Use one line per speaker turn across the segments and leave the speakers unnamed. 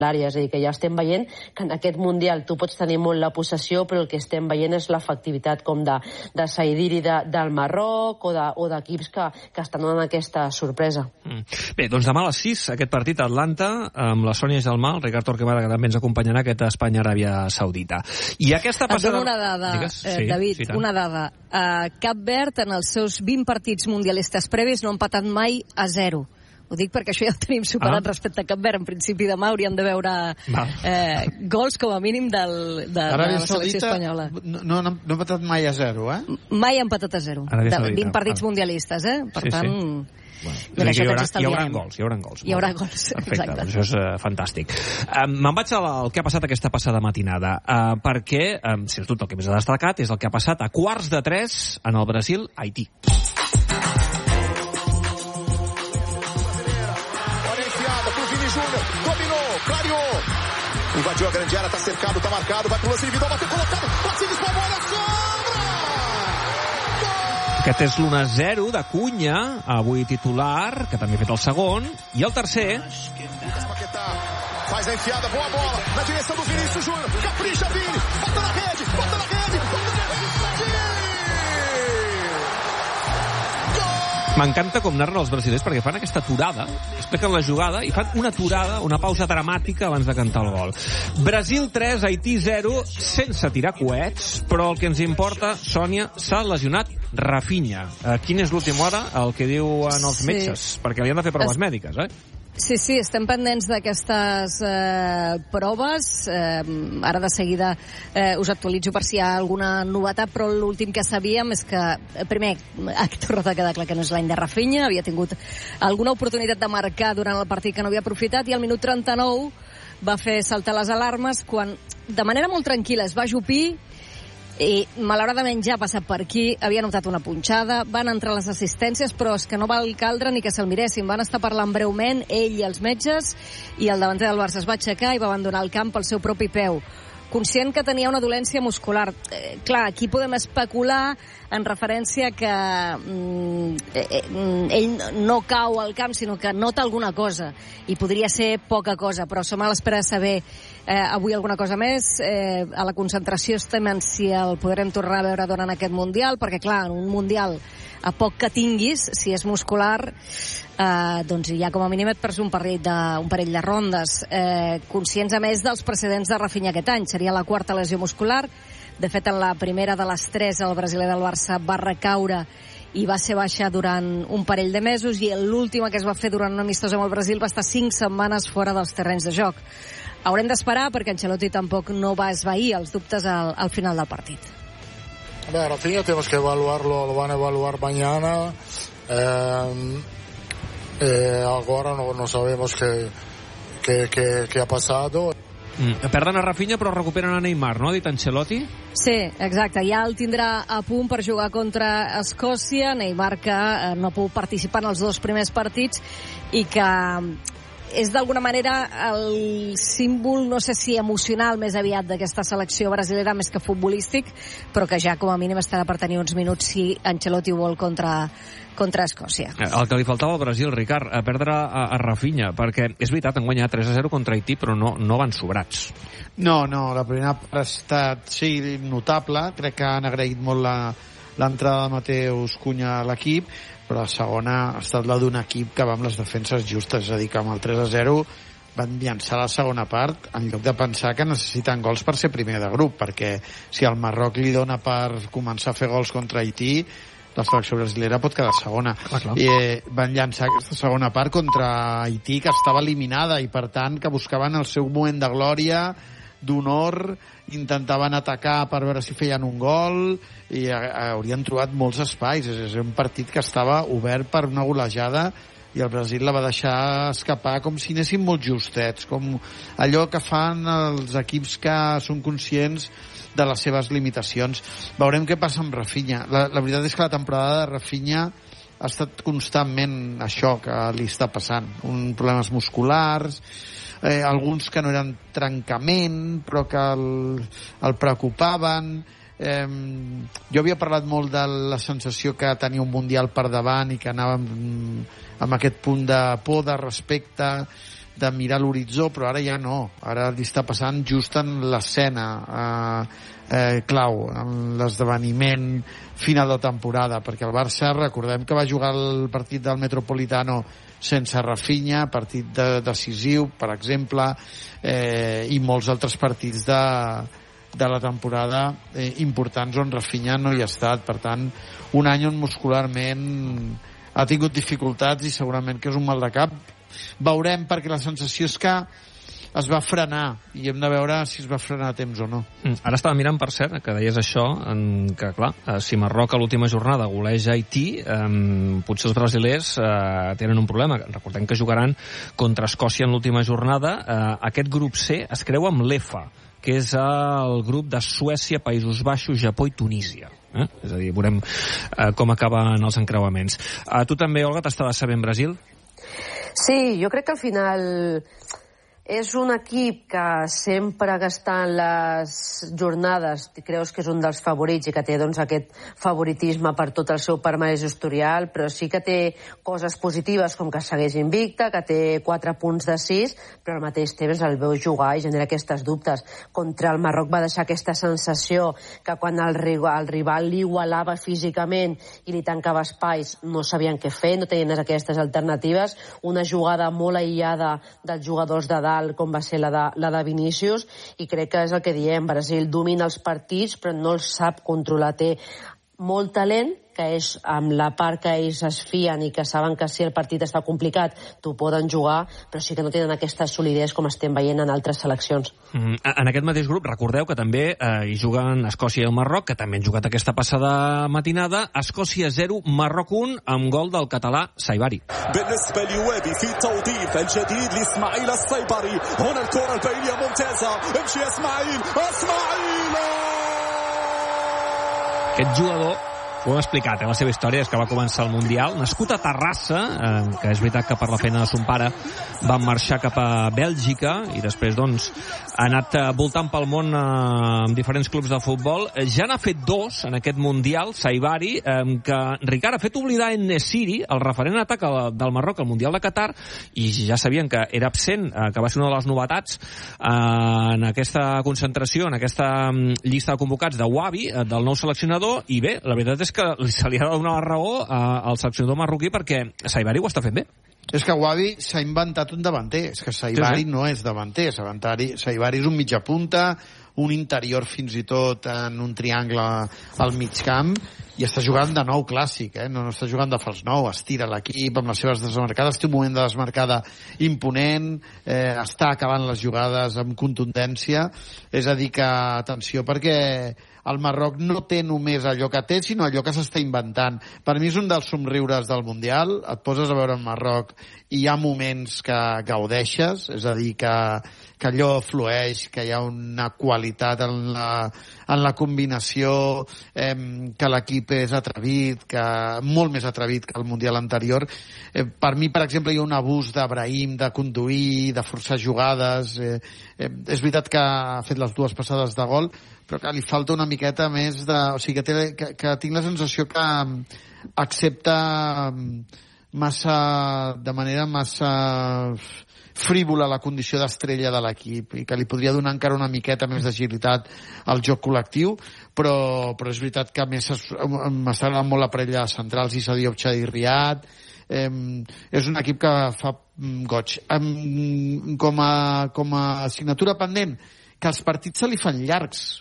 l'àrea, és a dir, que ja estem veient que en aquest Mundial tu pots tenir molt la possessió, però el que estem veient és l'efectivitat com de Saidiri del Marroc o d'equips que estan donant aquesta sorpresa.
Bé, doncs demà a les 6 aquest partit a Atlanta amb la Sònia Gelmà, el Ricard Torquemada, que també ens acompanyarà, aquest Espanya-Aràbia Saudita. I aquesta passada...
Et dono una dada, David, una dada. Cap Verd, en els seus 20 partits mundialistes previs, no ha empatat mai a 0. Ho dic perquè això ja ho tenim superat respecte a Cap Verd. En principi demà hauríem de veure gols com a mínim de la selecció espanyola.
No ha empatat mai a 0, eh?
Mai ha empatat a 0. De 20 partits mundialistes, eh? Per tant...
Mira, hi haurà gols. Hi haurà gols, perfecte, doncs això és fantàstic. Me'n vaig al que ha passat aquesta passada matinada, perquè, sens dubte, el que més ha destacat és el que ha passat a 2:45 en el Brasil-Haití.
Invadiu a grande área, tá cercado, tá marcado, vai pro lance individual, bateu colocado, Martínez com a bola, sobra!
Aquest és l'1-0 de Cunha, avui titular, que també ha fet el segon, i el tercer...
Faz a enfiada, boa bola, na direção do Vinícius Júnior, capricha Vini, bota na rede, bota na rede,
M'encanta com narren els brasilers, perquè fan aquesta aturada, expliquen la jugada i fan una aturada, una pausa dramàtica abans de cantar el gol. Brasil 3, Haití 0, sense tirar coets, però el que ens importa, Sònia, s'ha lesionat Rafinha. Quina és l'última hora? El que diuen els metges, perquè li han de fer proves mèdiques, eh?
Sí, estem pendents d'aquestes proves. Ara de seguida us actualitzo per si hi ha alguna novetat, però l'últim que sabíem és que, primer, ha tornat a quedar clar que no és l'any de Rafinha, havia tingut alguna oportunitat de marcar durant el partit que no havia aprofitat, i al minut 39 va fer saltar les alarmes quan, de manera molt tranquil·la, es va ajupir i malauradament ja ha passat per aquí, havia notat una punxada, van entrar les assistències, però és que no val caldre ni que se'l miressin, van estar parlant breument ell i els metges, i el davanter del Barça es va aixecar i va abandonar el camp pel seu propi peu, conscient que tenia una dolència muscular. Clar, aquí podem especular en referència que ell no cau al camp, sinó que nota alguna cosa, i podria ser poca cosa, però som a l'espera de saber avui alguna cosa més. A la concentració estem en si el podrem tornar a veure durant aquest Mundial, perquè clar, en un Mundial, a poc que tinguis, si és muscular, doncs ja com a mínim et perds un parell de rondes. Conscients a més dels precedents de Rafinha aquest any, seria la quarta lesió muscular. De fet, en la primera de les 3 el brasiler del Barça va recaure i va ser baixa durant un parell de mesos, i l'última que es va fer durant una amistosa amb el Brasil va estar 5 setmanes fora dels terrenys de joc. Haurem d'esperar perquè Ancelotti tampoc no va esvair els dubtes al final del partit.
Rafinha tenemos que evaluarlo, lo van a evaluar mañana. Ahora no sabemos qué ha pasado.
Perden a Rafinha però recuperen a Neymar, no? Ha dit Ancelotti?
Sí, exacte. Ja el tindrà a punt per jugar contra Escòcia. Neymar, que no ha pogut participar en els 2 primers partits i que és d'alguna manera el símbol, no sé si emocional més aviat d'aquesta selecció brasilera més que futbolístic, però que ja com a mínim estarà per tenir uns minuts si Ancelotti ho vol contra Escòcia.
El que li faltava al Brasil, Ricard, a perdre a Rafinha, perquè és veritat, han guanyat 3-0 contra Haití, però no van sobrats.
No, la primera part ha estat, sí, notable. Crec que han agraït molt l'entrada de Mateus Cunha a l'equip, però la segona ha estat la d'un equip que va amb les defenses justes, és a dir, que amb el 3-0 van llançar la segona part en lloc de pensar que necessiten gols per ser primer de grup, perquè si el Marroc li dona per començar a fer gols contra Haití, la selecció brasilera pot quedar segona. I van llançar aquesta segona part contra Haití, que estava eliminada, i per tant que buscaven el seu moment de glòria, d'honor, intentaven atacar per veure si feien un gol, i haurien trobat molts espais. És un partit que estava obert per una golejada, i el Brasil la va deixar escapar com si anessin molt justets, com allò que fan els equips que són conscients de les seves limitacions. Veurem què passa amb Rafinha. La veritat és que la temporada de Rafinha ha estat constantment això que li està passant, problemes musculars, alguns que no eren trencament però que el preocupaven. Jo havia parlat molt de la sensació que tenia un Mundial per davant i que anava amb aquest punt de por, de respecte, de mirar l'horitzó, però ara ja no. Ara li està passant just en l'escena clau, en l'esdeveniment final de temporada, perquè el Barça, recordem que va jugar el partit del Metropolitano sense Rafinha, partit decisiu, per exemple, i molts altres partits de la temporada importants on Rafinha no hi ha estat. Per tant, un any on muscularment ha tingut dificultats i segurament que és un mal de cap. Veurem, perquè la sensació és que es va frenar i hem de veure si es va frenar a temps o no.
Ara estava mirant, per cert, que deies això, que clar, si Marroc a l'última jornada goleja Haití, potser els brasilers tenen un problema. Recordem que jugaran contra Escòcia en l'última jornada. Aquest grup C es creu amb l'EFA, que és el grup de Suècia, Països Baixos, Japó i Tunísia. És a dir, veurem com acaben els encreuaments. Tu també, Olga, t'està sabent Brasil?
Sí, jo crec que al final és un equip que sempre que està en les jornades creus que és un dels favorits i que té doncs, aquest favoritisme per tot el seu palmarès historial, però sí que té coses positives com que segueix invicta, que té 4 punts de 6, però al mateix temps el veu jugar i genera aquestes dubtes. Contra el Marroc va deixar aquesta sensació que quan el rival l'igualava físicament i li tancava espais no sabien què fer, no tenien aquestes alternatives. Una jugada molt aïllada dels jugadors de dalt com va ser la de Vinícius, i crec que és el que diem, Brasil domina els partits però no els sap controlar, té molt talent, que és amb la part que ells es fien i que saben que si el partit està complicat t'ho poden jugar, però sí que no tenen aquesta solidesa com estem veient en altres seleccions.
En aquest mateix grup, recordeu que també hi juguen Escòcia i el Marroc, que també han jugat aquesta passada matinada. Escòcia 0, Marroc 1, amb gol del català Saibari.
بالنسبة لوابي في التوظيف الجديد لإسماعيل الصيبري. هنا الكرة البينية ممتازة. امشي إسماعيل.
Aquest jugador, ho hem explicat, la seva història és que va començar el Mundial, nascut a Terrassa, que és veritat que per la feina de son pare va marxar cap a Bèlgica i després doncs ha anat voltant pel món amb diferents clubs de futbol. Ja n'ha fet 2 en aquest Mundial, Saibari, que Ricard ha fet oblidar En-Nesyri, el referent en atac del Marroc al Mundial de Qatar, i ja sabien que era absent, que va ser una de les novetats en aquesta concentració, en aquesta llista de convocats de Wabi, del nou seleccionador, i bé, la veritat és que se li ha de donar la raó al seleccionador marroquí perquè Saibari ho està fent bé.
És que Wabi s'ha inventat un davanter, és que Saibari no és davanter, Saibari és un mitja punta, un interior fins i tot en un triangle al mig camp, i està jugant de nou clàssic, no està jugant de fals nou, estira l'equip amb les seves desmarcades, té un moment de desmarcada imponent, està acabant les jugades amb contundència, és a dir que, atenció, perquè el Marroc no té només allò que té, sinó allò que s'està inventant. Per mi és un dels somriures del Mundial. Et poses a veure el Marroc i hi ha moments que gaudeixes, és a dir, que allò flueix, que hi ha una qualitat en la combinació, que l'equip és atrevit, molt més atrevit que el Mundial anterior. Per mi, per exemple, hi ha un abús d'Abrahim de conduir, de forçar jugades. És veritat que ha fet les 2 passades de gol, però que li falta una miqueta més de... O sigui, que tinc la sensació que accepta de manera massa frívola la condició d'estrella de l'equip i que li podria donar encara una miqueta més d'agilitat al joc col·lectiu, però és veritat que a més m'està agradant molt la parella de centrals, Issa Diop, Chadi Riad. És un equip que fa goig. Com a assignatura pendent, que els partits se li fan llargs,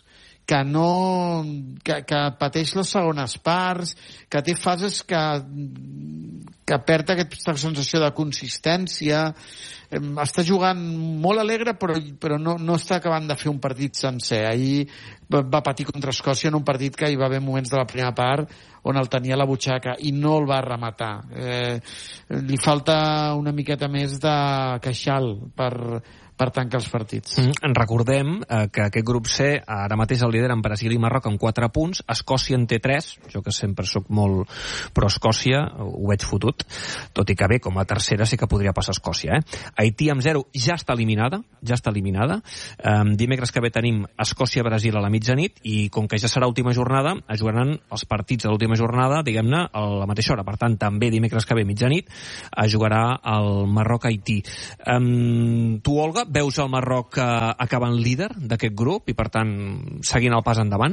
que pateix les segones parts, que té fases que perd aquesta sensació de consistència, està jugant molt alegre però no està acabant de fer un partit sencer. Ahir va patir contra Escòcia en un partit que hi va haver moments de la primera part on el tenia a la butxaca i no el va rematar. Li falta una miqueta més de queixal per per tancar els partits.
Recordem que aquest grup C ara mateix el lideren Brasil i Marroc amb 4 punts, Escòcia en té 3, jo que sempre sóc molt pro Escòcia, ho veig fotut, tot i que bé, com a tercera sí que podria passar Escòcia. Haití amb 0 ja està eliminada. Dimecres que ve tenim Escòcia-Brasil a la mitjanit i com que ja serà última jornada, es jugaran els partits de l'última jornada, diguem-ne, a la mateixa hora. Per tant, també dimecres que ve mitjanit es jugarà el Marroc-Haití. Tu, Olga, veus el Marroc acabant líder d'aquest grup i, per tant, seguint el pas endavant?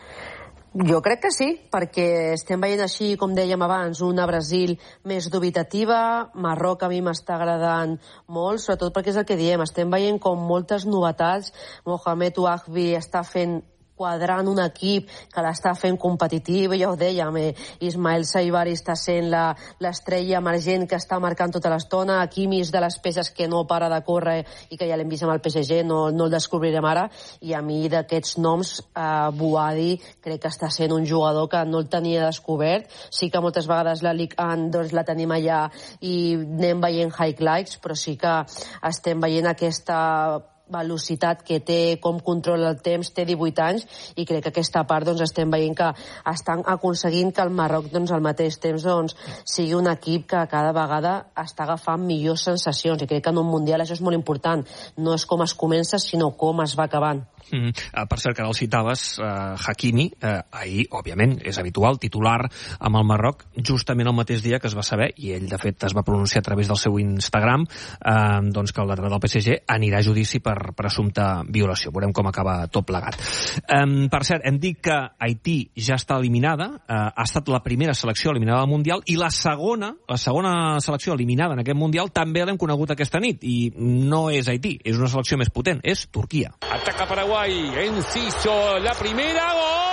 Jo crec que sí, perquè estem veient així, com dèiem abans, una Brasil més dubitativa, Marroc a mi m'està agradant molt, sobretot perquè és el que diem, estem veient com moltes novetats, Mohamed Ouahbi està fent quadrant un equip que l'està fent competitiu, ja ho dèiem, Ismael Saibari està sent l'estrella emergent que està marcant tota l'estona, Hakimi és de les peces que no para de córrer i que ja l'hem vist amb el PSG, no el descobrirem ara, i a mi d'aquests noms, Bouhaddi crec que està sent un jugador que no el tenia descobert, sí que moltes vegades la Ligue 1 doncs, la tenim allà i anem veient highlights, però sí que estem veient aquesta velocitat que té, com controla el temps, té 18 anys i crec que aquesta part doncs, estem veient que estan aconseguint que el Marroc doncs, al mateix temps doncs, sigui un equip que cada vegada està agafant millors sensacions i crec que en un Mundial això és molt important, no és com es comença sinó com es va acabant.
Per cert, que ara el citaves, Hakimi, ahir, òbviament, és habitual, titular amb el Marroc, justament el mateix dia que es va saber, i ell, de fet, es va pronunciar a través del seu Instagram, doncs que el lateral del PSG anirà a judici per presumpte violació. Veurem com acaba tot plegat. Per cert, hem dit que Haití ja està eliminada, ha estat la primera selecció eliminada del Mundial, i la segona selecció eliminada en aquest Mundial també l'hem conegut aquesta nit, i no és Haití, és una selecció més potent, és Turquia.
Ataca Paraguay. Enciso, la primera,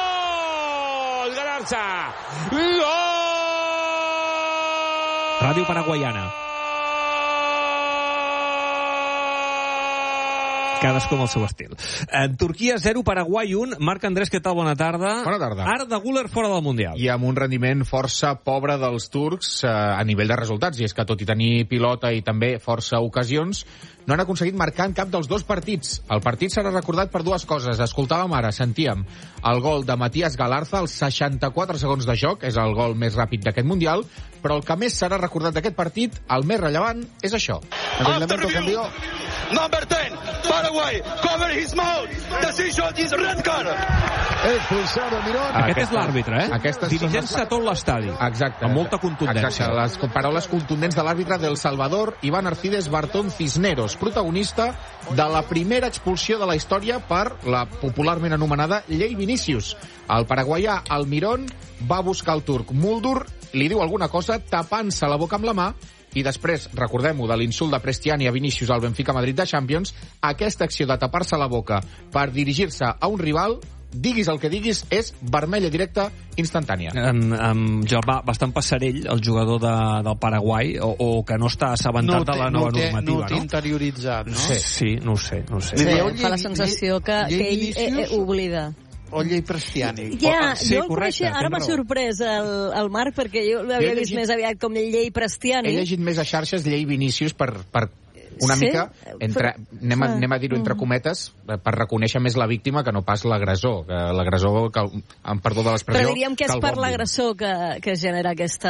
gol, Galarza, gol,
Ràdio Paraguaiana. Cadascú amb el seu estil. Turquia 0, Paraguai 1. Marc Andrés, què tal? Bona tarda.
Bona tarda.
Arda Güler fora del Mundial.
I amb un rendiment força pobre dels turcs a nivell de resultats. I és que tot i tenir pilota i també força ocasions, no han aconseguit marcar en cap dels dos partits. El partit serà recordat per dues coses. Escoltàvem ara, sentíem el gol de Matías Galarza als 64 segons de joc, és el gol més ràpid d'aquest Mundial, però el que més serà recordat d'aquest partit, el més rellevant, és això.
Number 10, Paraguay, cover his mouth. Decision is red card.
Expulsado Mirón.
Aquest és l'àrbitre, dirigint-se a tot l'estadi.
Exacte.
Amb molta contundència.
Exacte, les paraules contundents de l'àrbitre del Salvador, Iván Arcides Bartón Cisneros, protagonista de la primera expulsió de la història per la popularment anomenada Llei Vinícius. El paraguaià Almirón va buscar el turc Muldur, li diu alguna cosa tapant-se la boca amb la mà, i després, recordem-ho, de l'insult de Prestiani a Vinícius al Benfica Madrid de Champions, aquesta acció de tapar-se la boca per dirigir-se a un rival, diguis el que diguis, és vermella directa instantània.
Bastant passarell, el jugador del Paraguai, o que no està assabentat de la nova normativa, no?
No té interioritzat, no?
Sí, no ho sé.
Sí, fa la sensació que ell oblida.
O Llei Prestiani.
Ja, jo el coneixia, ara m'ha sorprès el Marc, perquè jo l'havia vist més aviat com Llei Prestiani.
He llegit més a xarxes Llei Vinícius per una mica, anem a dir-ho entre cometes, per reconèixer més la víctima que no pas l'agressor. L'agressor, amb perdó de l'expressió...
Però diríem que és per l'agressor que es genera aquesta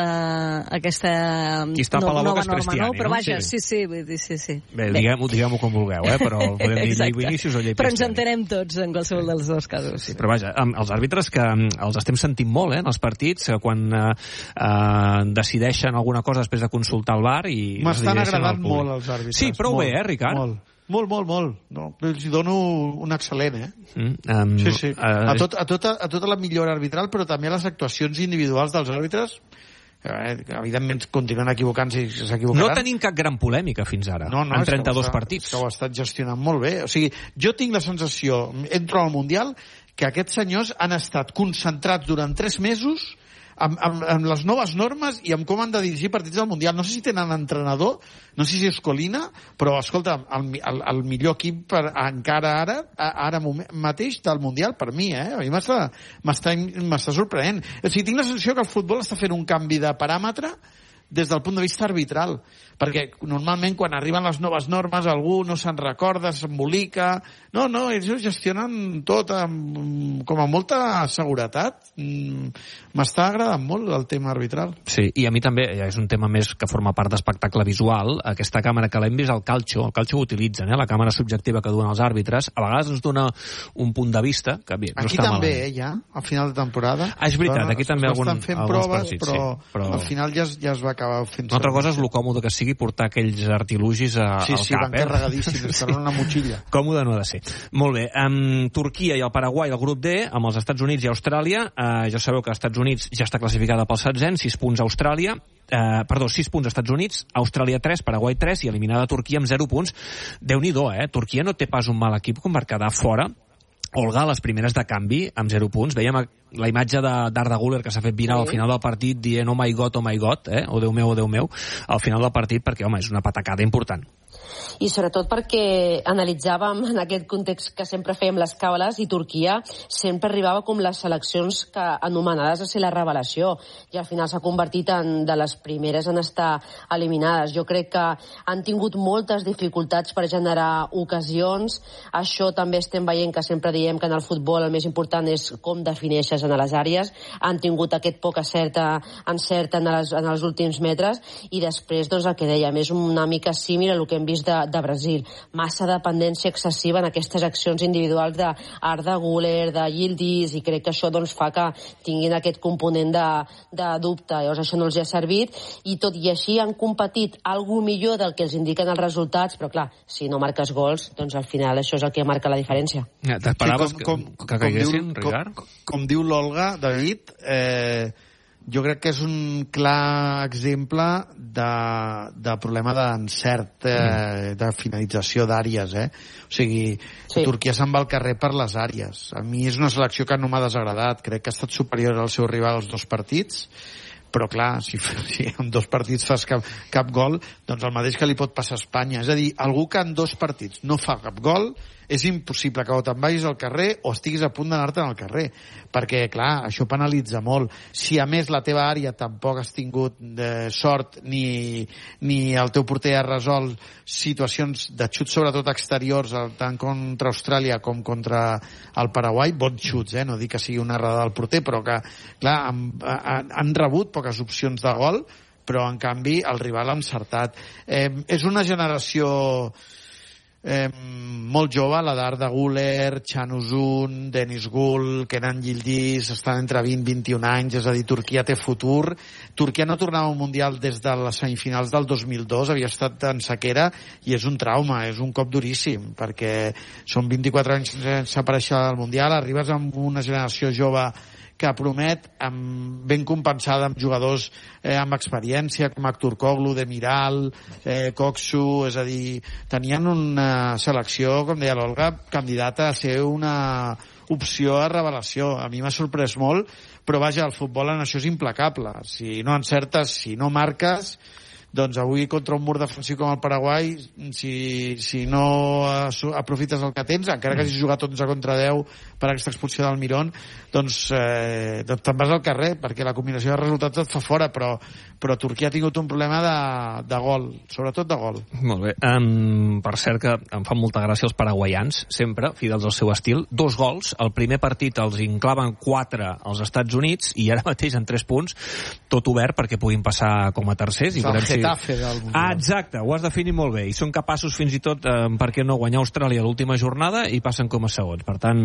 nova norma, no? Però vaja, sí.
Bé, diguem-ho com vulgueu, però podem dir Llei Vinícius o Llei Prestiani.
Però ens entenem tots en qualsevol dels dos casos.
Sí, però vaja, els àrbitres que els estem sentint molt, en els partits, quan decideixen alguna cosa després de consultar el VAR i...
M'estan agradant molt els àrbitres.
Sí, prou bé, Ricard?
Molt. No, els dono un excel·lent, Sí. A tota la millora arbitral, però també a les actuacions individuals dels àrbitres, evidentment continuen equivocant-se i s'equivocaran.
No tenim cap gran polèmica fins ara, en 32 partits.
Que ho ha estat gestionant molt bé. O sigui, jo tinc la sensació, entro al Mundial, que aquests senyors han estat concentrats durant 3 mesos amb les noves normes i amb com han de dirigir partits del Mundial. No sé si tenen entrenador, no sé si és Colina, però escolta, el millor equip encara ara mateix del Mundial per mi, a mi m'està sorprenent. O sigui, tinc la sensació que el futbol està fent un canvi de paràmetre des del punt de vista arbitral, perquè normalment quan arriben les noves normes algú no se'n recorda, s'embolica. No, ells ho gestionen tot com a molta seguretat. M'està agradant molt el tema arbitral.
Sí, i a mi també és un tema més que forma part d'espectacle visual. Aquesta càmera que l'hem vist al calcio ho utilitzen, la càmera subjectiva que duen els àrbitres, a vegades ens dona un punt de vista que bé, no
aquí
està
també,
malament.
Ja, al final de temporada.
És veritat, aquí també
estan fent proves,
partits,
però al final ja es va acabar fent.
Una altra cosa és lo còmode que sigui portar aquells artilugis al cap.
Sí, van carregadíssims, estan en una motxilla.
Còmode no ha de ser. Molt bé, amb Turquia i el Paraguai, el grup D, amb els Estats Units i Austràlia, ja sabeu que els Estats Units ja està classificada pel 16, 6 punts Austràlia, 6 punts Estats Units, Austràlia 3, Paraguai 3 i eliminada Turquia amb 0 punts. Déu-n'hi-do, Turquia no té pas un mal equip com per quedar fora. Olga, les primeres de canvi, amb 0 punts. Veiem la imatge d'Arda Güler que s'ha fet viral al final del partit dient oh my god, oh Déu meu, al final del partit, perquè, home, és una patacada important.
I sobretot perquè analitzàvem en aquest context que sempre fèiem les càbales i Turquia sempre arribava com les seleccions que anomenades a ser la revelació i al final s'ha convertit en de les primeres en estar eliminades. Jo crec que han tingut moltes dificultats per generar ocasions. Això també estem veient que sempre diem que en el futbol el més important és com defineixes en les àrees. Han tingut aquest poc encert en els últims metres i després, doncs, el que dèiem, és una mica símil a el que hem vist de Brasil. Massa dependència excessiva en aquestes accions individuals d'Arda Güler, de Yildiz, i crec que això doncs, fa que tinguin aquest component de dubte. Llavors això no els ha servit i tot i així han competit algú millor del que els indiquen els resultats, però clar, si no marques gols, doncs al final això és el que marca la diferència.
T'esperaves que caiguessin, Ricard?
Com diu l'Olga, David, jo crec que és un clar exemple de problema d'encert, de finalització d'àrees, O sigui, Turquia se'n va al carrer per les àrees. A mi és una selecció que no m'ha desagradat. Crec que ha estat superior al seu rival als 2 partits, però clar, si en 2 partits fas cap gol, doncs el mateix que li pot passar a Espanya. És a dir, algú que en 2 partits no fa cap gol, és impossible que o te'n vagis al carrer o estiguis a punt d'anar-te'n al carrer, perquè, clar, això penalitza molt. Si, a més, la teva àrea tampoc has tingut sort ni el teu porter ha resolt situacions de xuts, sobretot exteriors, tant contra Austràlia com contra el Paraguai, bons xuts, no dic que sigui una errada del porter, però que, clar, han rebut poques opcions de gol, però, en canvi, el rival ha encertat. És una generació molt jove, la d'Arda Güler, Can Uzun, Deniz Gul, Kenan Yildiz, estan entre 20 i 21 anys, és a dir, Turquia té futur. Turquia no tornava al Mundial des de les semifinals del 2002, havia estat en sequera, i és un trauma, és un cop duríssim, perquè són 24 anys sense aparèixer al Mundial, arribes amb una generació jove que promet, ben compensada amb jugadors amb experiència com Aktürkoğlu, Demiral, Koksu, és a dir, tenien una selecció, com deia l'Olga, candidata a ser una opció a revelació. A mi m'ha sorprès molt, però vaja, el futbol en això és implacable. Si no encertes, si no marques, doncs avui contra un mur defensiu com el Paraguai, si no aprofites el que tens, encara que hagis jugat 11 contra 10 per aquesta expulsió del Mirón, doncs te'n vas al carrer, perquè la combinació de resultats et fa fora, però Turquia ha tingut un problema de gol, sobretot de gol.
Molt bé. Per cert que em fan molta gràcia els paraguaians, sempre, fidels al seu estil. 2 gols, el primer partit els inclaven 4 als Estats Units, i ara mateix en 3 punts, tot obert perquè puguin passar com a tercers.
El Getafe del Mundial.
Exacte, ho has definit molt bé, i són capaços fins i tot, per què no, guanyar Austràlia a l'última jornada i passen com a segons. Per tant,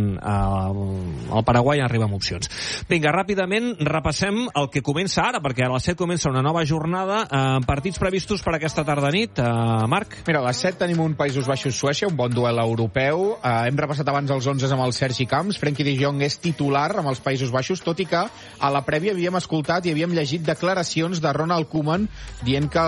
el Paraguai arriba amb opcions. Vinga, ràpidament repassem el que comença ara, perquè a les 7 comença una nova jornada. Partits previstos per aquesta tarda nit, Marc?
Mira, a les 7 tenim un Països Baixos-Suècia, un bon duel europeu. Hem repassat abans els 11 amb el Sergi Camps. Frenkie de Jong és titular amb els Països Baixos, tot i que a la prèvia havíem escoltat i havíem llegit declaracions de Ronald Koeman dient que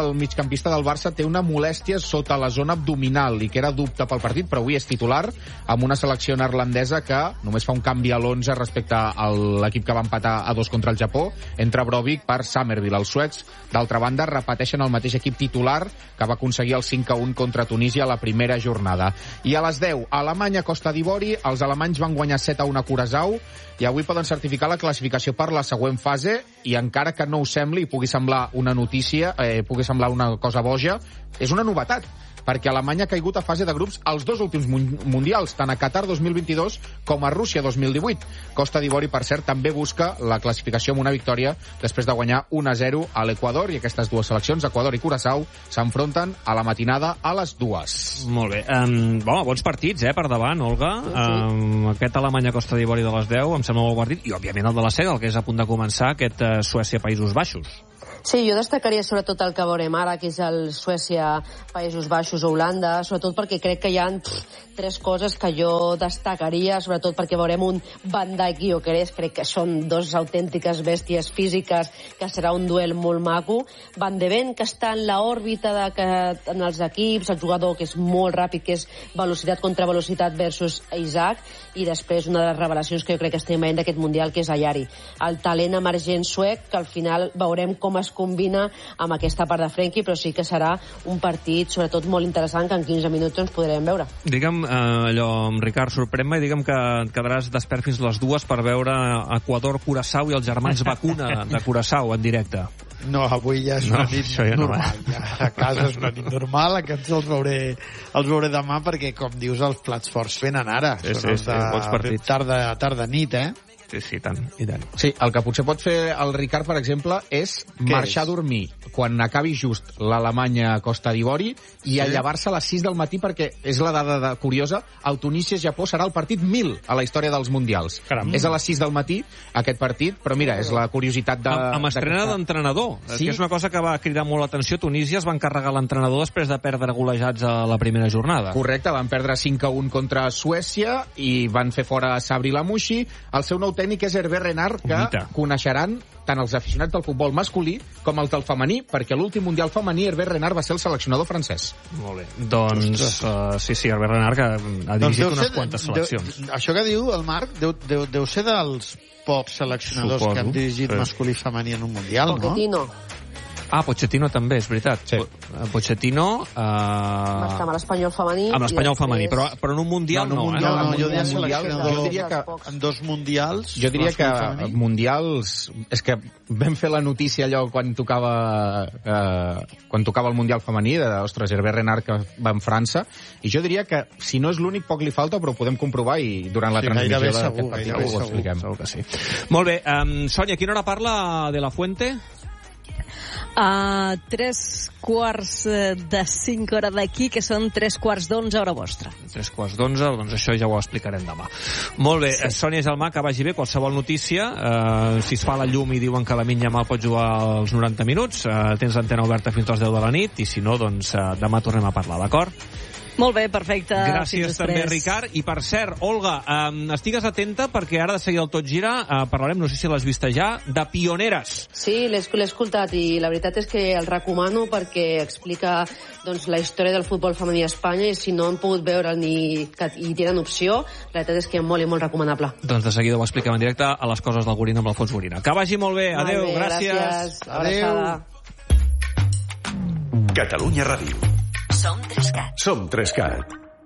el migcampista del Barça té una molèstia sota la zona abdominal i que era dubte pel partit, però avui és titular amb una selecció neerlandesa que només fa un canvi a l'11 respecte a l'equip que va empatar a 2 contra el Japó, entre Brobbik per Summerville. Els suecs, d'altra banda, repeteixen el mateix equip titular que va aconseguir el 5-1 contra Tunísia a la primera jornada. I a les 10, Alemanya-Costa d'Ivori, els alemanys van guanyar 7-1 a Curaçao i avui poden certificar la classificació per la següent fase, i encara que no us sembli i pugui semblar una notícia, pugui semblar una cosa boja, és una novetat, perquè Alemanya ha caigut a fase de grups als 2 últims mundials, tant a Qatar 2022 com a Rússia 2018. Costa d'Ivori, per cert, també busca la classificació amb una victòria després de guanyar 1-0 a l'Equador, i aquestes dues seleccions, Equador i Curaçao, s'enfronten a la matinada a les 2.
Molt bé. Bons partits, per davant, Olga. Aquest Alemanya-Costa d'Ivori de les 10 em sembla molt partit, i òbviament el de la Sega, el que és a punt de començar, aquest Suècia-Països Baixos.
Sí, jo destacaria sobretot el que veurem ara, que és el Suècia, Països Baixos o Holanda, sobretot perquè crec que hi ha 3 coses que jo destacaria, sobretot perquè veurem un Van Dijk i Gyökeres, crec que són 2 autèntiques bèsties físiques, que serà un duel molt maco. Van de Ven, que està en l'òrbita en els equips, el jugador que és molt ràpid, que és velocitat contra velocitat versus Isaac, i després una de les revelacions que jo crec que estem veient d'aquest Mundial, que és Ayari, el talent emergent suec, que al final veurem com es combina amb aquesta part de Frenkie, però sí que serà un partit sobretot molt interessant, que en 15 minuts ens podrem veure.
Digue'm, Ricard, sorprèn-me i digue'm que et quedaràs despert fins les 2 per veure Equador-Curaçao i els germans Vacuna de Curaçao en directe.
No, avui ja és una nit normal. A casa és una nit normal, aquests els veuré demà, perquè, com dius, els plats forts venen ara.
Sí, bons partits.
Tarda-nit,
Sí, tant, i tant.
Sí, el que potser pot fer el Ricard, per exemple, és marxar a dormir quan acabi just l'Alemanya-Costa d'Ivori i a llevar-se a les 6 del matí, perquè és la dada curiosa, el Tunísia-Japó serà el partit 1000 a la història dels Mundials.
Caram.
És a les 6 del matí, aquest partit, però mira, és la curiositat de...
Amb estrena d'entrenador, que és una cosa que va cridar molt l'atenció. Tunísia es va encarregar l'entrenador després de perdre golejats a la primera jornada.
Correcte, van perdre 5-1 contra Suècia i van fer fora Sabri Lamouchi. El seu nou tècnic és Hervé Renard, que coneixeran tant els aficionats del futbol masculí com els del femení, perquè l'últim Mundial femení Hervé Renard va ser el seleccionador francès.
Molt bé. Doncs, sí, Hervé Renard, que ha dirigit unes quantes seleccions.
Això que diu el Marc deu ser dels pocs seleccionadors que han dirigit masculí i femení en un Mundial, no?
Pochettino.
Pochettino també, és veritat.
Sí.
Pochettino...
Va estar amb l'Espanyol femení.
Amb l'Espanyol femení, però en un Mundial no.
Jo diria que en 2 Mundials...
Jo diria que Mundials... És que vam fer la notícia allò quan tocava el Mundial femení, ostres, Hervé Renard, que va en França, i jo diria que, si no és l'únic, poc li falta, però ho podem comprovar i durant la transmissió d'aquest partit ho expliquem.
Segur que sí. Molt bé, Sònia, a quina hora parla De La Fuente?
A 3:45 hora d'aquí, que són 3:15 hora vostra.
3:15, doncs això ja ho explicarem demà. Molt bé, sí. Sònia Gelmà, que vagi bé, qualsevol notícia. Si es fa la llum i diuen que Lamine Yamal pot jugar als 90 minuts, tens l'antena oberta fins a les 10 de la nit, i si no, doncs demà tornem a parlar, d'acord?
Molt bé, perfecte.
Gràcies també, Ricard. I per cert, Olga, estigues atenta perquè ara de seguir el Tot Gira parlarem, no sé si l'has vista ja, de Pioneres.
Sí, l'he escoltat i la veritat és que el recomano perquè explica la història del futbol femení a Espanya, i si no han pogut veure i tenen opció, la veritat és que és molt i molt recomanable.
Doncs de seguida ho expliquem en directe a les coses del Gorina amb l'Alfons Gorina. Que vagi molt bé. Adéu, gràcies.
Adéu.
Catalunya Ràdio. Som 3CAT.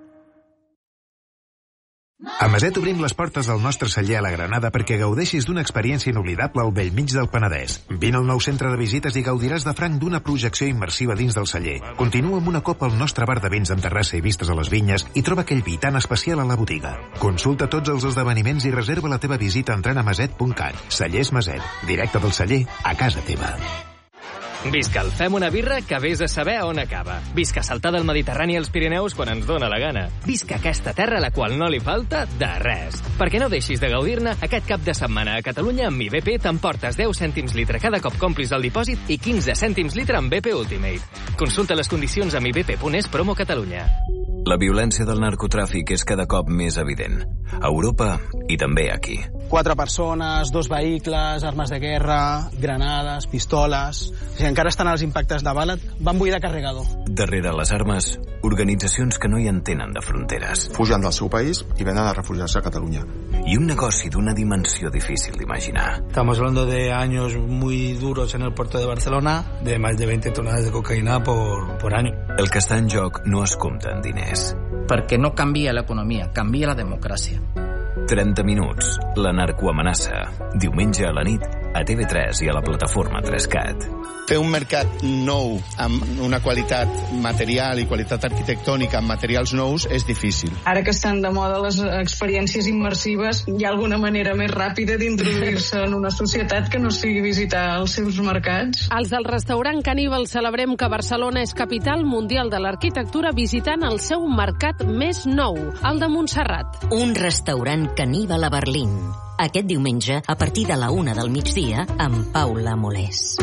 A Maset obrim les portes del nostre celler a la Granada perquè gaudeixis d'una experiència inoblidable al bellmig del Penedès. Vine al nou centre de visites i gaudiràs de franc d'una projecció immersiva dins del celler. Continua amb una copa al nostre bar de vins amb terrassa i vistes a les vinyes i troba aquell vi tan especial a la botiga. Consulta tots els esdeveniments i reserva la teva visita entrant a maset.cat. Cellers Maset, directe del celler a casa teva.
Visca el Fem una birra que vés a saber on acaba. Visca saltar del Mediterrani als Pirineus quan ens dóna la gana. Visca aquesta terra a la qual no li falta de res. Perquè no deixis de gaudir-ne, aquest cap de setmana a Catalunya amb IBP t'emportes 10 cèntims litre cada cop complis el dipòsit i 15 cèntims litre amb BP Ultimate. Consulta les condicions amb ibp.es promo Catalunya.
La violència del narcotràfic és cada cop més evident. A Europa i també aquí. 4 persones, 2 vehicles, armes de guerra, granades, pistoles... O sigui, encara estan els impactes de bala, van buidar carregador.
Darrere les armes, organitzacions que no hi entenen de fronteres.
Fugen del seu país y venen a refugiarse a Cataluña.
I un negoci d'una dimensió difícil d'imaginar.
Estamos hablando de años muy duros en el puerto de Barcelona, de más de 20 toneladas de cocaïna por año.
El que està en joc no es compta en diners.
Perquè no canvia l'economia, canvia la democràcia.
30 minuts, la narcoamenaça. Diumenge a la nit, a TV3 i a la plataforma 3CAT.
Fer un mercat nou amb una qualitat material i qualitat arquitectònica amb materials nous és difícil.
Ara que estan de moda les experiències immersives, hi ha alguna manera més ràpida d'introduir-se en una societat que no sigui visitar els seus mercats?
Els del restaurant Caníbal celebrem que Barcelona és capital mundial de l'arquitectura visitant el seu mercat més nou, el de Montserrat.
Un restaurant Caníbal a Berlín. Aquest diumenge, a partir de la 1 del migdia, amb Paula Molés.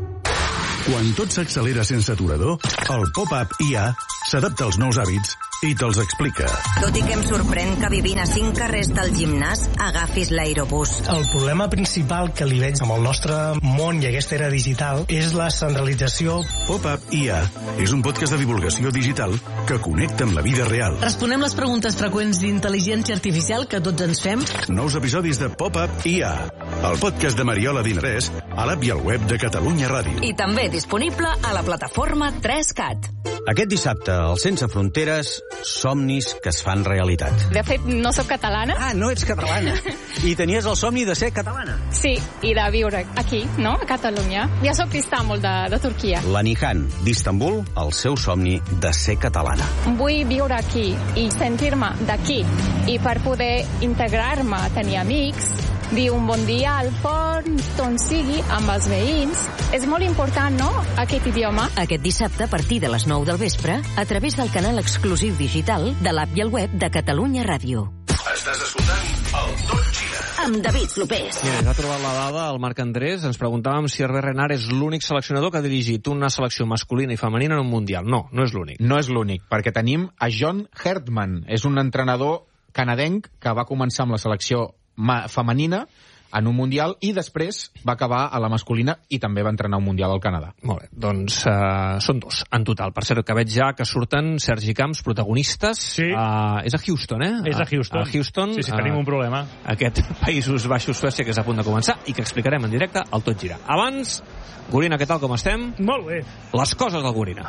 Quan tot s'accelera sense aturador, el pop-up IA s'adapta als nous hàbits i te'ls explica.
Tot i que em sorprèn que vivint a 5 carrers del gimnàs agafis l'aerobús.
El problema principal que li veig amb el nostre món i aquesta era digital és la centralització.
Pop-up IA és un podcast de divulgació digital que connecta amb la vida real.
Responem les preguntes freqüents d'intel·ligència artificial que tots ens fem.
Nous episodis de Pop-up IA, el podcast de Mariola Dinarès, a l'app i al web de Catalunya Ràdio.
I també disponible a la plataforma 3CAT.
Aquest dissabte, al Sense Fronteres, somnis que es fan realitat.
De fet, no sóc catalana.
Ah, no ets catalana. I tenies el somni de ser catalana.
Sí, i de viure aquí, no?, a Catalunya. Jo sóc d'Istanbul, de Turquia.
La Nihan, d'Istanbul, el seu somni de ser catalana.
Vull viure aquí i sentir-me d'aquí. I per poder integrar-me, tenir amics, dir un bon dia al pont, on sigui, amb els veïns. És molt important, no?, aquest idioma.
Aquest dissabte, a partir de les 9 del vespre, a través del canal exclusiu digital de l'app i el web de Catalunya Ràdio.
Estàs escoltant el Tot Gira.
Amb David Lopés.
Mira, ens ha trobat la dada el Marc Andrés. Ens preguntàvem si Hervé Renard és l'únic seleccionador que ha dirigit una selecció masculina i femenina en un Mundial. No, no és l'únic.
No és l'únic, perquè tenim a John Herdman. És un entrenador canadenc que va començar amb la selecció femenina en un Mundial i després va acabar a la masculina i també va entrenar un Mundial al Canadà.
Molt bé, doncs són 2 en total. Per cert, que veig ja que surten Sergi Camps, protagonistes. Sí. És a Houston, eh?
És a Houston.
A Houston.
Sí, tenim un problema.
Aquest Països Baixos Suècia que és a punt de començar i que explicarem en directe al Tot Gira. Abans, Gorina, què tal, com estem?
Molt bé.
Les coses del Gorina.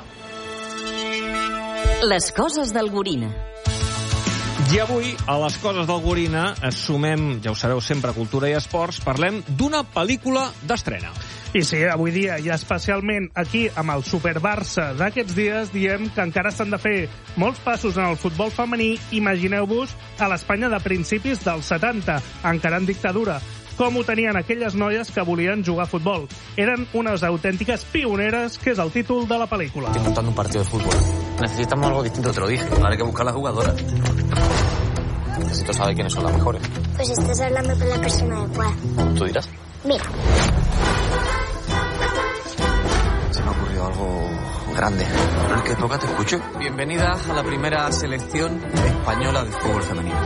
Les coses del Gorina.
I avui, a les coses del Gorina, sumem, ja ho sabeu, sempre cultura i esports, parlem d'una pel·lícula d'estrena.
I sí, avui dia, i especialment aquí, amb el Super Barça d'aquests dies, diem que encara s'han de fer molts passos en el futbol femení. Imagineu-vos a l'Espanya de principis dels 70, encara en dictadura. Com ho tenien aquelles noies que volien jugar a futbol. Eren unes auténticas pioneras, que es el títol de la película.
Estoy montando un partido de fútbol. Necesitamos algo distinto, te lo dije. Ahora hay que buscar las jugadoras. Necesito saber quiénes son las mejores.
Pues estás hablando con la persona adecuada.
¿Tú dirás?
Mira.
Se me ha ocurrido algo grande. ¿En qué época te escucho? Bienvenida a la primera selección española de fútbol femenino.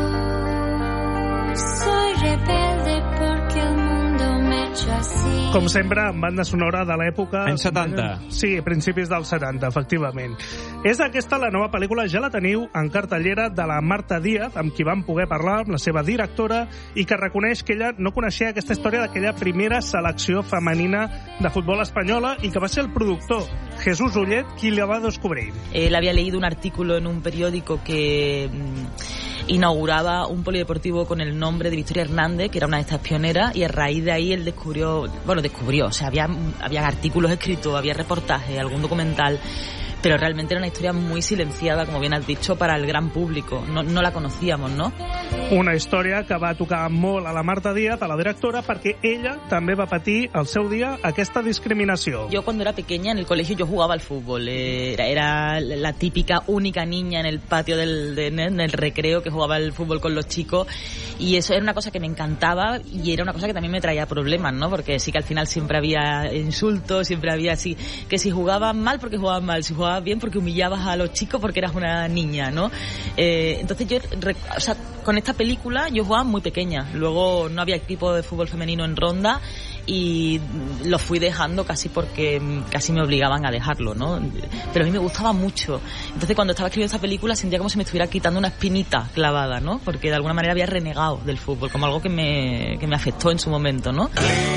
Soy rebelde porque el mundo me echa así.
Com sempre, en banda sonora de l'època...
Anys 70.
Sí, principis dels 70, efectivament. És aquesta la nova pel·lícula, ja la teniu en cartellera, de la Marta Díaz, amb qui vam poder parlar, amb la seva directora, i que reconeix que ella no coneixia aquesta història d'aquella primera selecció femenina de futbol espanyola i que va ser el productor, Jesús Ullet, qui la va descobrir.
Él había leído un artículo en un periódico que inauguraba un polideportivo con el nombre de Victoria Hernández, que era una de estas pioneras, y a raíz de ahí él descubrió, o sea, había artículos escritos, había reportajes, algún documental, pero realmente era una historia muy silenciada, como bien has dicho, para el gran público. No la conocíamos, ¿no?
Una història que va tocar molt a la Marta Díaz, a la directora, perquè ella també va patir al seu dia aquesta discriminació.
Yo cuando era pequeña en el colegio yo jugaba al fútbol. Era la típica única niña en el patio del recreo que jugaba al fútbol con los chicos, y eso era una cosa que me encantaba y era una cosa que también me traía problemas, ¿no? Porque sí que al final siempre había insultos, siempre había así, que si jugaban mal porque jugaban mal, si jugaban jugabas bien porque humillabas a los chicos porque eras una niña, ¿no? Entonces yo, o sea, con esta película yo jugaba muy pequeña. Luego no había equipo de fútbol femenino en Ronda y lo fui dejando casi porque casi me obligaban a dejarlo, ¿no? Pero a mí me gustaba mucho. Entonces cuando estaba escribiendo esta película sentía como si me estuviera quitando una espinita clavada, ¿no? Porque de alguna manera había renegado del fútbol, como algo que me afectó en su momento, ¿no?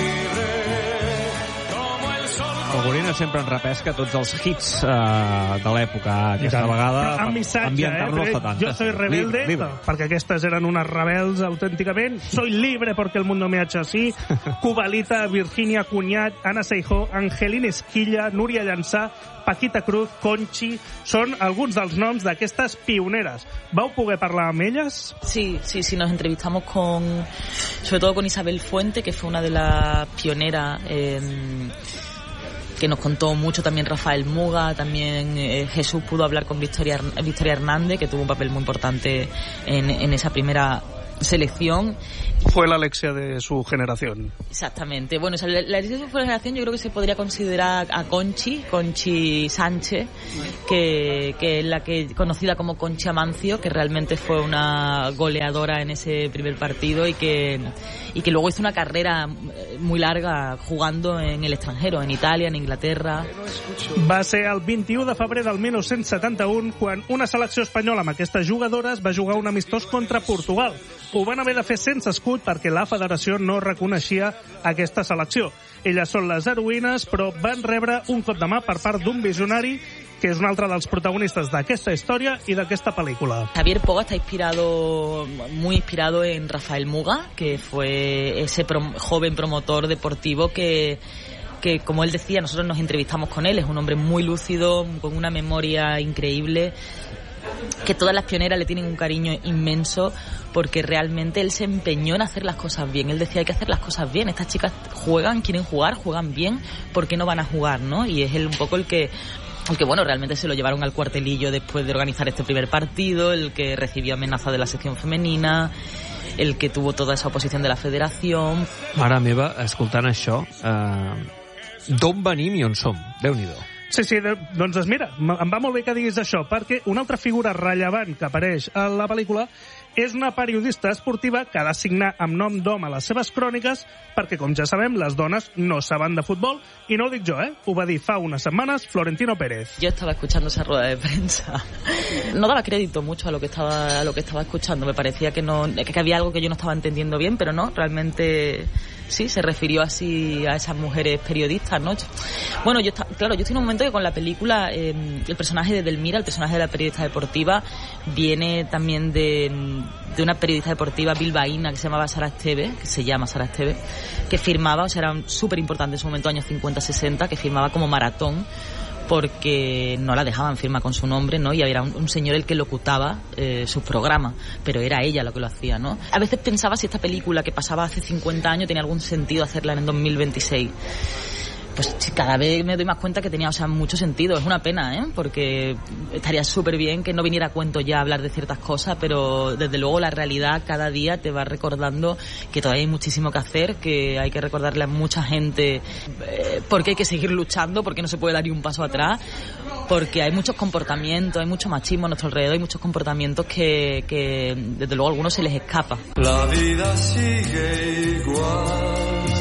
El Gorina sempre en repesca tots els hits de l'època, aquesta vegada,
però amb missatge,
ambientar-nos als 70.
Jo soy rebelde,
libre.
Perquè aquestes eren unes rebels autènticament. Soy libre porque el mundo me ha hecho así. Cubalita, Virginia Cunyat, Ana Seijó, Angelina Esquilla, Núria Llançà, Paquita Cruz, Conchi... Són alguns dels noms d'aquestes pioneres. ¿Vau poder parlar amb elles?
Sí, nos entrevistamos sobre todo con Isabel Fuente, que fue una de las pioneras... que nos contó mucho, también Rafael Muga, también Jesús pudo hablar con Victoria Hernández, que tuvo un papel muy importante en esa primera selección.
Fue la Alexia de su generación.
Exactamente. Bueno, o sea, la Alexia de su generación yo creo que se podría considerar a Conchi Sánchez, que es la que conocida como Conchi Amancio, que realmente fue una goleadora en ese primer partido y que luego hizo una carrera muy larga jugando en el extranjero, en Italia, en Inglaterra.
Va ser el 21 de febrer del 1971 quan una selecció espanyola amb aquestes jugadores va jugar un amistós contra Portugal. Ho van haver de fer sense escut perquè la federació no reconeixia aquesta selecció. Elles són les heroïnes, però van rebre un cop de mà per part d'un visionari que és un altre dels protagonistas d'aquesta història i d'aquesta pel·lícula.
Javier Poga está muy inspirado en Rafael Muga, que fue ese joven promotor deportivo que como él decía, nosotros nos entrevistamos con él, es un hombre muy lúcido, con una memoria increíble, que todas las pioneras le tienen un cariño inmenso porque realmente él se empeñó en hacer las cosas bien. Él decía, hay que hacer las cosas bien, estas chicas quieren jugar, juegan bien, ¿por qué no van a jugar, no? Y es él un poco el que bueno, realmente se lo llevaron al cuartelillo después de organizar este primer partido, el que recibió amenaza de la sección femenina, el que tuvo toda esa oposición de la federación.
Mare meva, escoltant això, d'on venim i on som? Déu-n'hi-do.
Sí, doncs mira, em va molt bé que diguis això, perquè una altra figura rellevant que apareix a la pel·lícula és una periodista esportiva que ha de signar amb nom d'home les seves cròniques perquè, com ja sabem, les dones no saben de futbol, i no ho dic jo, ho va dir fa unes setmanes Florentino Pérez.
Yo estaba escuchando esa rueda de prensa. No daba crédito mucho a lo que estaba escuchando. Me parecía que había algo que yo no estaba entendiendo bien, pero no, realmente sí, se refirió así a esas mujeres periodistas, ¿no? Bueno, yo estoy en un momento que con la película el personaje de Delmira, el personaje de la periodista deportiva, viene también de una periodista deportiva bilbaína que se llama Sara Esteve, que firmaba, o sea, era súper importante en su momento, años 50-60, que firmaba como Maratón, porque no la dejaban firmar con su nombre, ¿no? Y era un señor el que locutaba sus programas, pero era ella lo que lo hacía, ¿no? A veces pensaba si esta película que pasaba hace 50 años tenía algún sentido hacerla en 2026. Pues cada vez me doy más cuenta que tenía, o sea, mucho sentido. Es una pena, porque estaría súper bien que no viniera a cuento ya hablar de ciertas cosas, pero desde luego la realidad cada día te va recordando que todavía hay muchísimo que hacer, que hay que recordarle a mucha gente porque hay que seguir luchando, porque no se puede dar ni un paso atrás, porque hay muchos comportamientos, hay mucho machismo a nuestro alrededor, hay muchos comportamientos que desde luego a algunos se les escapa.
La vida sigue igual.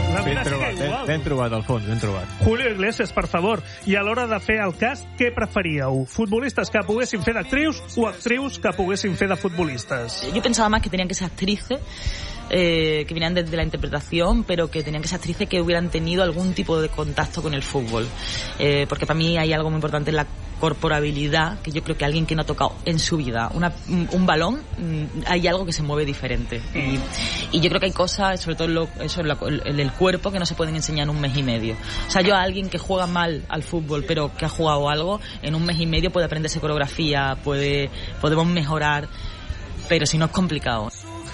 Ben trobat, Alfons, ben trobat.
Julio Iglesias, per favor, i a l'hora de fer el cast, què preferíeu? ¿Futbolistas que poguessin fer d'actrius o actrius que poguessin fer de futbolistas?
Yo pensaba más que tenían que ser actrices, que vinieran desde la interpretación, pero que tenían que ser actrices que hubieran tenido algún tipo de contacto con el fútbol. Porque para mí hay algo muy importante en la corporabilidad, que yo creo que alguien que no ha tocado en su vida un balón, hay algo que se mueve diferente. Y yo creo que hay cosas, sobre todo en el cuerpo, que no se pueden enseñar en un mes y medio. O sea, yo a alguien que juega mal al fútbol, pero que ha jugado algo, en un mes y medio puede aprenderse coreografía, podemos mejorar, pero si no es complicado.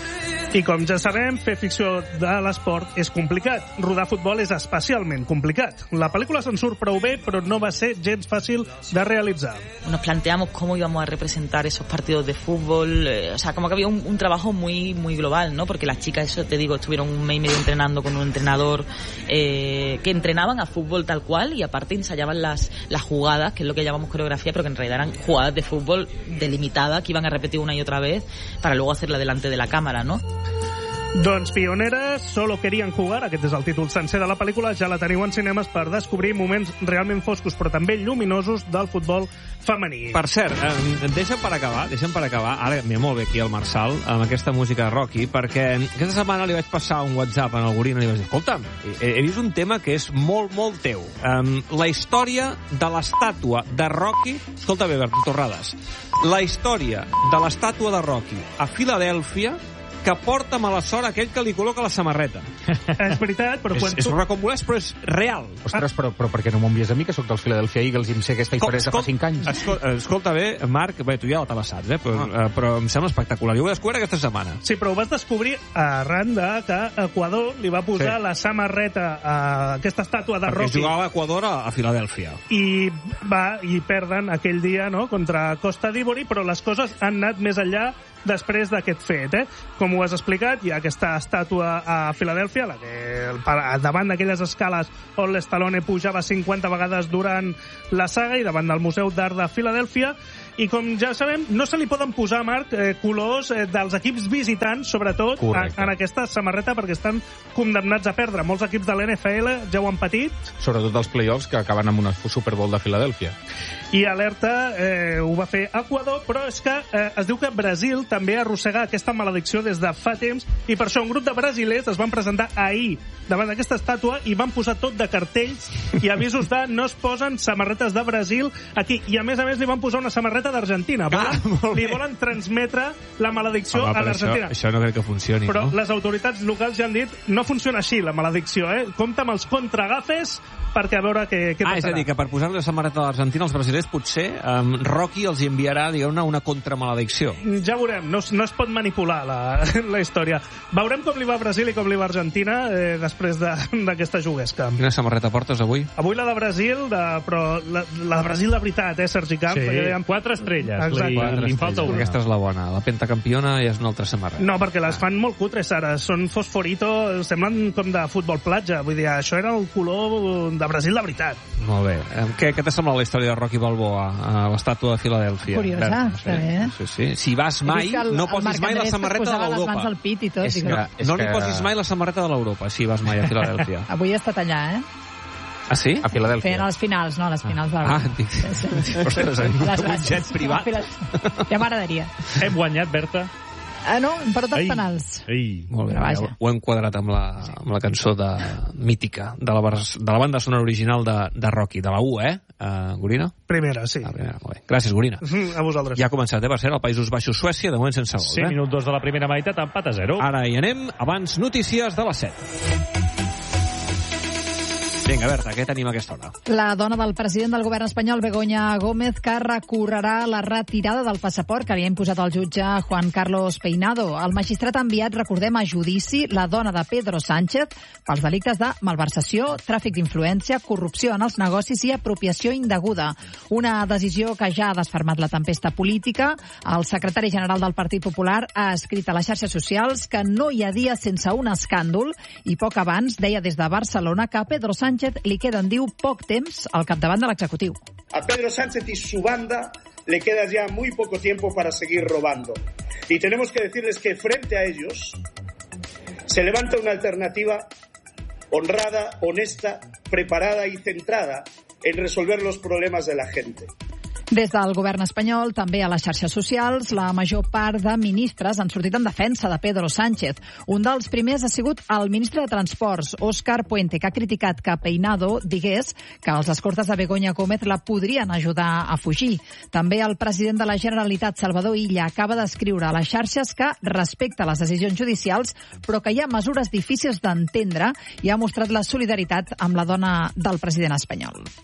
I com ja sabem, fer ficció de l'esport és complicat. Rodar futbol és especialment complicat. La pel·lícula se'n surt prou bé, però no va ser gens fàcil de realitzar.
Nos planteamos cómo íbamos a representar esos partidos de fútbol, o sea, como que había un trabajo muy global, ¿no? Porque las chicas, eso te digo, estuvieron un mes y medio entrenando con un entrenador que entrenaban a fútbol tal cual y aparte ensayaban las jugadas, que es lo que llamamos coreografía, pero que en realidad eran jugadas de fútbol delimitadas que iban a repetir una y otra vez para luego hacerla delante de la cámara, ¿no?
Doncs Pioneres, solo querien jugar, aquest és el títol sencer de la pel·lícula, ja la teniu en cinemes per descobrir moments realment foscos però també lluminosos del futbol femení.
Per cert, deixa'm per acabar, ara m'he molt bé aquí el Marçal, amb aquesta música de Rocky, perquè aquesta setmana li vaig passar un WhatsApp al Gorina i li vaig dir, escolta'm, he vist un tema que és molt, molt teu. La història de l'estàtua de Rocky, escolta bé, Berto Torrades, la història de l'estàtua de Rocky a Filadèlfia que porta mala sort aquell que li col·loca la samarreta.
És veritat, però quan
és recombolès, però és real.
Ostres, però per què no m'ho envies a mi, que sóc dels Philadelphia Eagles i em sé aquesta història de fa 5 anys?
Escolta bé, Marc, bé, tu ja la saps, però em sembla espectacular. Jo ho he descobert aquesta setmana.
Sí, però ho vas descobrir arran de que Equador li va posar la samarreta a aquesta estàtua de Rocky.
Perquè jugava Equador a Filadèlfia.
I perden aquell dia, no?, contra Costa d'Ivori, però les coses han anat més enllà després d'aquest fet, Com ho has explicat, hi ha aquesta estàtua a Filadèlfia, davant d'aquelles escales on l'Stallone pujava 50 vegades durant la saga i davant del Museu d'Art de Filadèlfia. I com ja sabem, no se li poden posar, Marc, colors dels equips visitants, sobretot en aquesta samarreta, perquè estan condemnats a perdre. Molts equips de l'NFL ja ho han patit.
Sobretot els play-offs que acaben amb una Super Bowl de Filadèlfia.
I alerta, ho va fer Equador, però és que es diu que Brasil també arrossega aquesta maledicció des de fa temps, i per això un grup de brasilers es van presentar ahir davant d'aquesta estàtua i van posar tot de cartells i avisos de no es posen samarretes de Brasil aquí. I a més li van posar una samarreta d'Argentina. Li volen transmetre la maledicció a l'Argentina.
Això no crec que funcioni,
però
no?
Les autoritats locals ja han dit no funciona així la maledicció, Compte amb els contragafes perquè a veure què passarà.
És a dir, que per posar-li la samarreta de l'Argentina els brasilers potser Rocky els enviarà, diguem-ne, una contramaledicció.
Ja veurem, no es pot manipular la història. Veurem com li va a Brasil i com li va a Argentina després d'aquesta juguesca.
Quina samarreta portes avui?
Avui la de Brasil, però la de Brasil de veritat, Sergi Camp?
Sí, 4 estrelles. Li falta una.
Aquesta és la bona. La pentacampiona ja és una altra samarreta.
No, perquè les fan molt cutres ara. Són fosforito, semblen com de futbol platja. Vull dir, això era el color de Brasil de veritat.
Molt bé. Què t'ha semblat la història de Rocky Balboa a l'estàtua de Filadèlfia?
Curiosa, està bé.
Sí. Si vas mai, no posis mai la samarreta de l'Europa.
Les mans al pit i tot.
No li posis mai la samarreta de l'Europa, si vas mai a Filadèlfia.
Avui he estat allà,
Ah, sí?
A Filadèlfia.
Fent les finals, no, les finals de l'Europa.
Ostres, un jet privat.
Ja m'agradaria.
Hem guanyat, Berta.
No, per tots penals.
Molt bé, ho hem quadrat amb la cançó mítica de la banda sonora original de Rocky, de la U, Gorina?
Primera, sí.
Primera, molt bé. Gràcies, Gorina.
A vosaltres.
Ja ha començat, per ser, al Països Baixos, Suècia, de moment sense gol.
5 minuts 2 de la primera meitat, empat a 0.
Ara hi anem, abans notícies de les 7. Vinga, Berta, què tenim a aquesta hora?
La dona del president del govern espanyol, Begoña Gómez, que recorrerà la retirada del passaport que havia imposat el jutge Juan Carlos Peinado. El magistrat ha enviat, recordem, a judici la dona de Pedro Sánchez pels delictes de malversació, tràfic d'influència, corrupció en els negocis i apropiació indeguda. Una decisió que ja ha desfermat la tempesta política. El secretari general del Partit Popular ha escrit a les xarxes socials que no hi ha dia sense un escàndol i poc abans deia des de Barcelona que Pedro Sánchez li queden, diu, poc temps al capdavant de l'executiu.
A Pedro Sánchez y su banda le queda ya muy poco tiempo para seguir robando. Y tenemos que decirles que frente a ellos se levanta una alternativa honrada, honesta, preparada y centrada en resolver los problemas de la gente.
Des del govern espanyol, també a les xarxes socials, la major part de ministres han sortit en defensa de Pedro Sánchez. Un dels primers ha sigut el ministre de Transports, Óscar Puente, que ha criticat que Peinado digués que els escortes de Begoña Gómez la podrien ajudar a fugir. També el president de la Generalitat, Salvador Illa, acaba d'escriure a les xarxes que respecta les decisions judicials, però que hi ha mesures difícils d'entendre i ha mostrat la solidaritat amb la dona del president espanyol.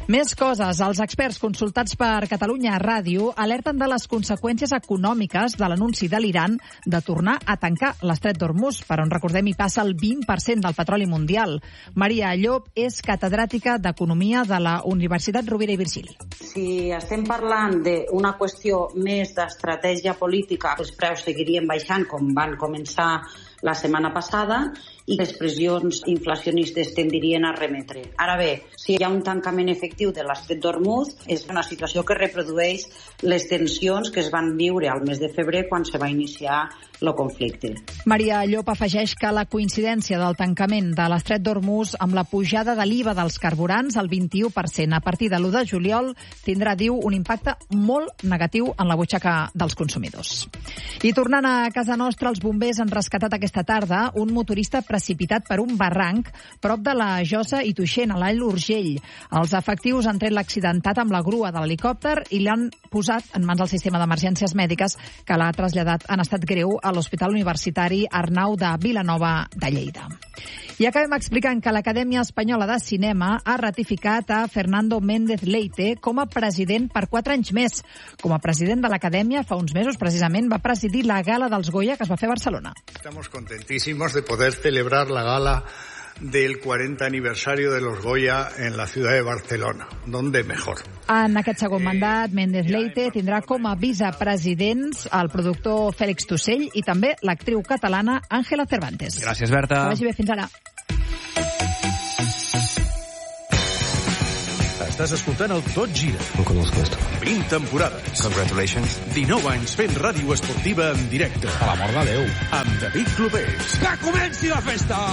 Més coses. Els experts consultats per Catalunya Ràdio alerten de les conseqüències econòmiques de l'anunci de l'Iran de tornar a tancar l'estret d'Hormuz, per on, recordem, hi passa el 20% del petroli mundial. Maria Llop és catedràtica d'Economia de la Universitat Rovira i Virgili.
Si estem parlant d'una qüestió més d'estratègia política, els preus seguirien baixant com van començar la setmana passada i les pressions inflacionistes tendirien a remetre. Ara bé, si hi ha un tancament efectiu de l'estret d'Hormuz, és una situació que reprodueix les tensions que es van viure al mes de febrer quan se va iniciar el conflicte.
Maria Llop afegeix que la coincidència del tancament de l'estret d'Hormuz amb la pujada de l'IVA dels carburants al 21% a partir de l'1 de juliol tindrà, diu, un impacte molt negatiu en la butxaca dels consumidors. I tornant a casa nostra, els bombers han rescatat aquesta tarda un motorista precipitat per un barranc prop de la Josa i Tuixén, a l'Alt Urgell. Els efectius han tret l'accidentat amb la grua de l'helicòpter i l'han posat en mans del sistema d'emergències mèdiques, que l'ha traslladat en estat greu a l'Hospital Universitari Arnau de Vilanova de Lleida. I acabem explicant que l'Acadèmia Espanyola de Cinema ha ratificat a Fernando Méndez Leite com a president per 4 anys més. Com a president de l'Acadèmia, fa uns mesos precisament va presidir la gala dels Goya que es va fer a Barcelona.
Estamos contentísimos de poder celebrar la gala del 40 aniversario de los Goya en la ciudad de Barcelona. ¿Dónde mejor?
En aquest segon mandat, Méndez Leite tindrà com a vicepresidents el productor Fèlix Tussell i també l'actriu catalana Ángela Cervantes.
Gràcies, Berta.
Que vagi bé, fins ara.
Estàs escoltant el Tot Gira.
No conozco esto.
20 temporades.
Congratulations.
19 anys fent ràdio esportiva en directe.
A l'amor de Déu.
Amb David Clopés.
Que comenci la festa!